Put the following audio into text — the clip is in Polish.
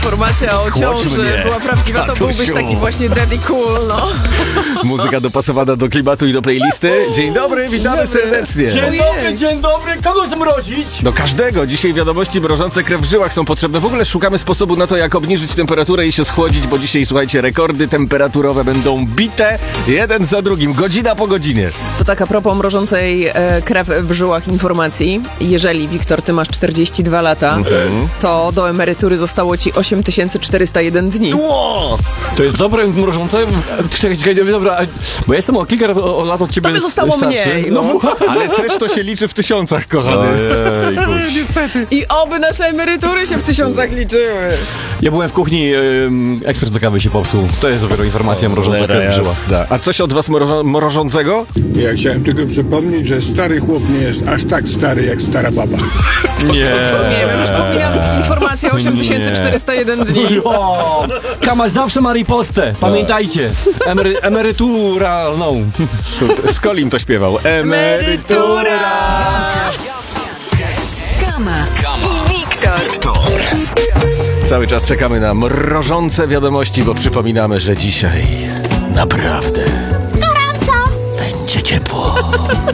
Informacja o ciąży była prawdziwa, to byłbyś taki właśnie daddy cool, no. Muzyka dopasowana do klimatu i do playlisty. Dzień dobry, witamy serdecznie. Dzień dobry, kogo zmrozić? Do każdego. Dzisiaj wiadomości mrożące krew w żyłach są potrzebne. W ogóle szukamy sposobu na to, jak obniżyć temperaturę i się schłodzić, bo dzisiaj, słuchajcie, rekordy temperaturowe będą bite jeden za drugim, godzina po godzinie. To tak a propos mrożącej krew w żyłach informacji. Jeżeli, Wiktor, ty masz 42 lata, to do emerytury zostało ci 8401 dni. Ło! To jest dobre mrożące? Czekaj, dobra, bo ja jestem o kilka lat od ciebie To by zostało starszy. mniej. No. Ale też to się liczy w tysiącach, kochany. Niestety. I oby nasze emerytury się w tysiącach liczyły. Ja byłem w kuchni, ekspres do kawy się popsuł. To jest dopiero informacja mrożąca krew w żyłach. A coś od was mrożącego? Ja chciałem tylko przypomnieć, że stary chłop nie jest aż tak stary jak stara baba. Nie. Nie wiem, przypominam informację 8401 dni. O, Kama zawsze ma ripostę. Pamiętajcie. Emeryturalną. Skolim to śpiewał. Emerytura! Kama i Wiktor. Cały czas czekamy na mrożące wiadomości, bo przypominamy, że dzisiaj naprawdę gorąco będzie ciepło.